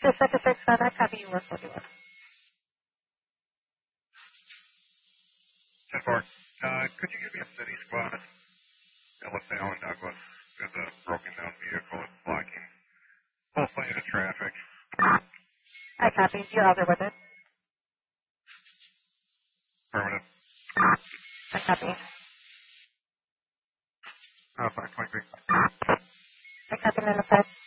667, copy you work with you. 10-4. Could you give me a city squad? LaSalle and Douglas. There's a broken down vehicle that's blocking both lanes of traffic. I copy. You're out there with it. Affirmative. I copy. 523. I copy, 905.